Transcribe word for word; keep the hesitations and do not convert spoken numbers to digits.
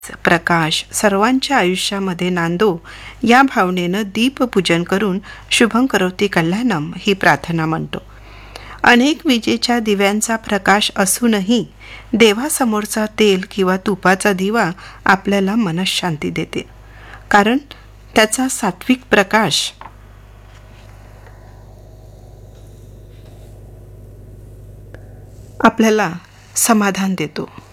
प्रकाश सर्वांच्या आयुष्यामध्ये नांदो या भावनेनं दीपपूजन करून शुभं करोति कल्याणम ही प्रार्थना म्हणतो. अनेक विजेच्या दिव्यांचा प्रकाश असूनही देवासमोरचा तेल किंवा तुपाचा दिवा आपल्याला मनःशांती देते, कारण त्याचा सात्विक प्रकाश आपल्याला समाधान देतो.